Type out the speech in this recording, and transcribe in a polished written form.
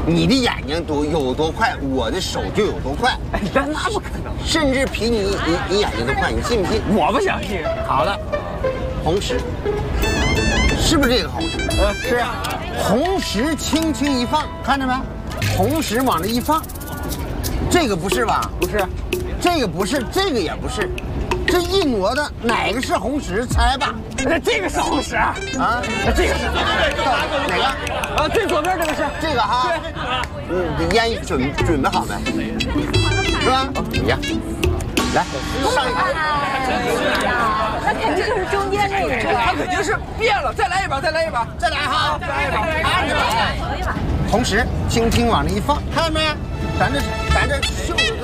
你的眼睛有多快，我的手就有多快。 哎呀，那不可能， 甚至比你眼睛都快，你信不信？ 我不相信。 好了，红石，是不是这个红石？是啊。红石轻轻一放，看着没？红石往这一放，这个不是吧？ 不是， 这个不是，这个也不是，这一挪的哪个是红石？猜吧。 这个是红石啊，这个是哪个？ 啊，最左边这个是这个哈。你烟准备好没？是吧？怎么样？来，上一把。 那肯定就是中间那个。 他肯定是变了，再来一把，再来一把， 再来哈， 再来一把， 红石轻轻往那一放，看到没？咱这秀。